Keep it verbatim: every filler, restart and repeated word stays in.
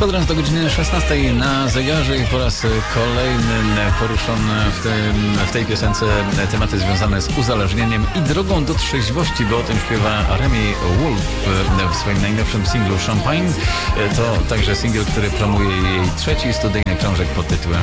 Kwadrans do godziny szesnastej na zegarze i po raz kolejny poruszone w, tym, w tej piosence tematy związane z uzależnieniem i drogą do trzeźwości, bo o tym śpiewa Remi Wolf w swoim najnowszym singlu Champagne. To także singiel, który promuje jej trzeci studyjny krążek pod tytułem